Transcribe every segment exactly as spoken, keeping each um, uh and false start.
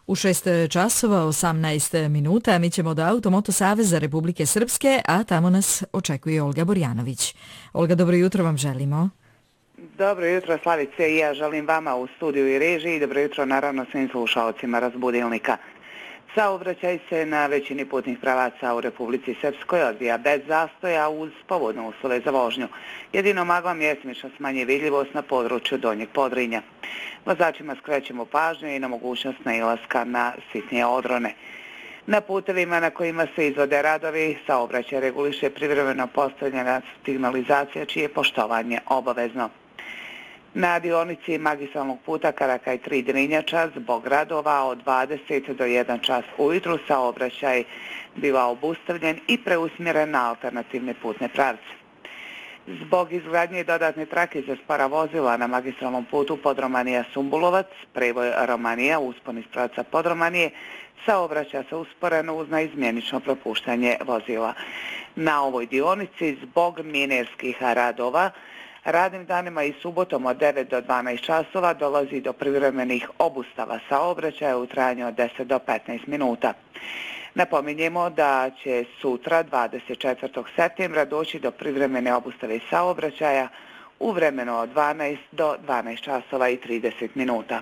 U šest časova osamnaest minuta mi ćemo do Automoto Saveza Republike Srpske, a tamo nas očekuje Olga Borjanović. Olga, dobro jutro vam želimo. Dobro jutro, Slavice, i ja želim vama u studiju i režiji. Dobro jutro, naravno, svim slušalcima Razbudilnika. Saobraćaj se na većini putnih pravaca u Republici Srpskoj odvija bez zastoja uz povodne uslove za vožnju. Jedino magla mjesmično smanji vidljivost na području Donjeg Podrinja. Vozačima skrećemo pažnju i na mogućnost nailaska na sitnije odrone. Na putevima na kojima se izvode radovi, saobraćaj reguliše privremeno postavljena signalizacija čije je poštovanje obavezno. Na dionici magistralnog puta Karakaj tri Drinjača zbog radova od dvadeset do jedan čas ujutru saobraćaj biva obustavljen i preusmjeren na alternativne putne pravce. Zbog izgradnje dodatne trake za spora vozila na magistralnom putu Podromanija-Sumbulovac, prevoj Romanija, uspon iz pravca Podromanije, saobraća se usporeno uz naizmjenično propuštanje vozila. Na ovoj dionici zbog minerskih radova radnim danima i subotom od devet do dvanaest časova dolazi do privremenih obustava saobraćaja u trajanju od deset do petnaest minuta. Napominjemo da će sutra, dvadeset četvrtog septembra, doći do privremene obustave saobraćaja u vremenu od dvanaest do dvanaest časova i trideset minuta.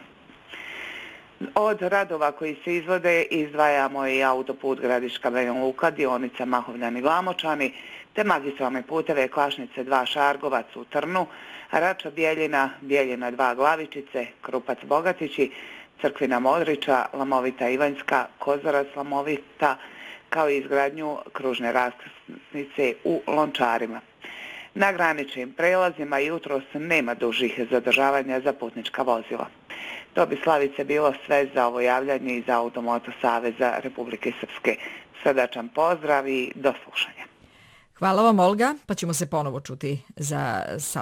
Od radova koji se izvode izdvajamo i autoput Gradiška-Banja Luka, dionica Mahovljani-Glamočani, te magistralne puteve Klašnice dva Šargovac u Trnu, Rača-Bjeljina, Bjeljina dva Glavičice, Krupac-Bogatići, Crkvina Modriča, Lamovita Ivanjska, Kozarac-Lamovita, kao i izgradnju kružne raskrsnice u Lončarima. Na graničnim prelazima jutros nema dužih zadržavanja za putnička vozila. To bi, Slavice, bilo sve za ovo javljanje iz Automoto Saveza Republike Srpske. Srdačan pozdrav i do slušanja. Hvala vam, Olga, pa ćemo se ponovo čuti za